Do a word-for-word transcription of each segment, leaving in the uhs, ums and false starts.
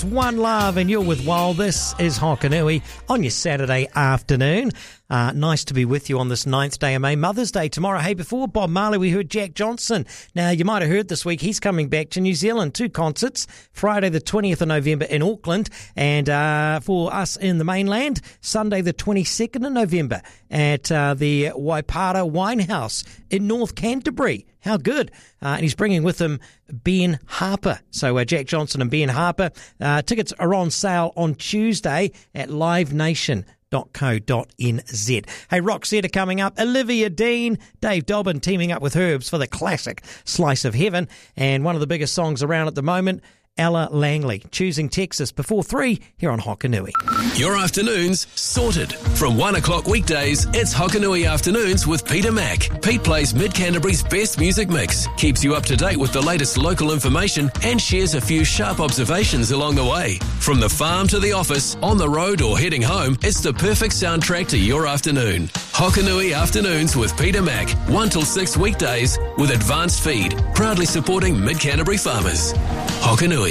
One Love, and you're with Wild. This is Hokanui on your Saturday afternoon. Uh, nice to be with you on this ninth day of May, Mother's Day tomorrow. Hey, before Bob Marley, we heard Jack Johnson. Now, you might have heard this week, he's coming back to New Zealand. Two concerts, Friday the twentieth of November in Auckland, and uh, for us in the mainland, Sunday the twenty-second of November at uh, the Waipara Winehouse in North Canterbury. How good. Uh, and he's bringing with him Ben Harper. So uh, Jack Johnson and Ben Harper. Uh, tickets are on sale on Tuesday at live nation dot co dot n z. Hey, Roxette coming up. Olivia Dean, Dave Dobbin teaming up with Herbs for the classic Slice of Heaven. And one of the biggest songs around at the moment, Ella Langley, Choosing Texas, before three here on Hokanui. Your afternoons sorted. From one o'clock weekdays, it's Hokanui Afternoons with Peter Mack. Pete plays Mid-Canterbury's best music mix, keeps you up to date with the latest local information, and shares a few sharp observations along the way. From the farm to the office, on the road or heading home, it's the perfect soundtrack to your afternoon. Hokanui Afternoons with Peter Mack, one till six weekdays with Advanced Feed, proudly supporting Mid-Canterbury farmers. Hokanui.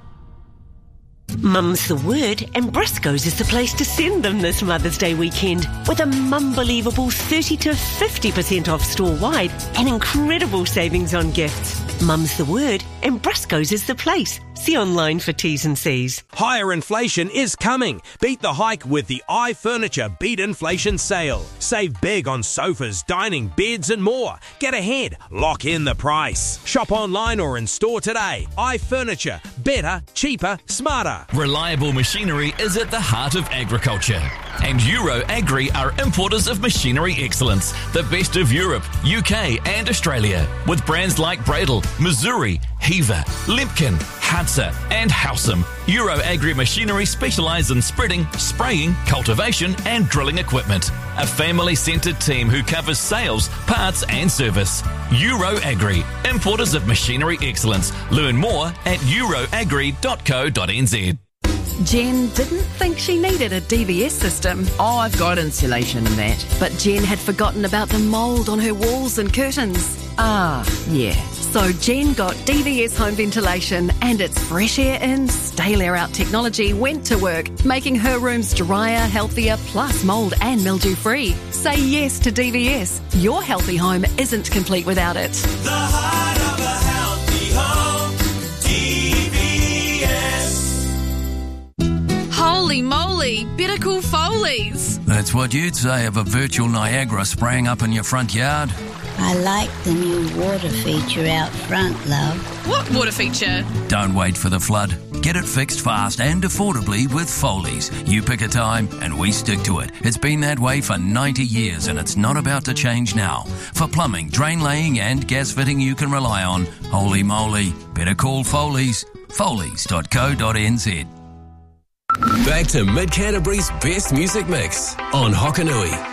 Mum's the word, and Briscoe's is the place to send them this Mother's Day weekend with a mum-believable thirty to fifty percent off store-wide and incredible savings on gifts. Mum's the word, and Briscoe's is the place. See online for T's and C's. Higher inflation is coming. Beat the hike with the iFurniture Beat Inflation Sale. Save big on sofas, dining, beds and more. Get ahead. Lock in the price. Shop online or in store today. iFurniture. Better, cheaper, smarter. Reliable machinery is at the heart of agriculture. And Euro Agri are importers of machinery excellence. The best of Europe, U K and Australia. With brands like Bradle, Missouri, Heaver, Limpkin, Hadza and Howsam. Euro Agri Machinery specialise in spreading, spraying, cultivation and drilling equipment. A family-centred team who covers sales, parts and service. Euro Agri, importers of machinery excellence. Learn more at euroagri dot co dot n z. Jen didn't think she needed a D V S system. Oh, I've got insulation and that. But Jen had forgotten about the mould on her walls and curtains. Ah, yeah. So Jen got D V S home ventilation, and its fresh air in, stale air out technology went to work, making her rooms drier, healthier, plus mould and mildew free. Say yes to D V S. Your healthy home isn't complete without it. The heart of a healthy home, D V S. Holy moly, better call Foley's. That's what you'd say of a virtual Niagara spraying up in your front yard. I like the new water feature out front, love. What water feature? Don't wait for the flood. Get it fixed fast and affordably with Foley's. You pick a time and we stick to it. It's been that way for ninety years and it's not about to change now. For plumbing, drain laying and gas fitting you can rely on, holy moly, better call Foley's. Foley's dot co dot n z. Back to Mid-Canterbury's best music mix on Hokanui.